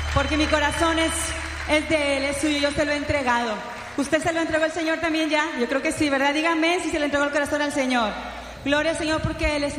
porque mi corazón es de Él, es suyo, yo se lo he entregado. ¿Usted se lo entregó al Señor también ya? Yo creo que sí, ¿verdad? Díganme si se le entregó el corazón al Señor. Gloria al Señor porque Él es